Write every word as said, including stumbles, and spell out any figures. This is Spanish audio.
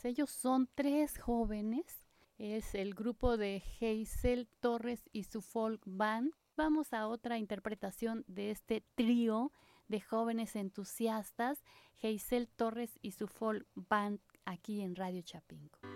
Ellos son tres jóvenes. Es el grupo de Hazel Torres y su folk band. Vamos a otra interpretación de este trío de jóvenes entusiastas, Hazel Torres y su folk band, aquí en Radio Chapingo.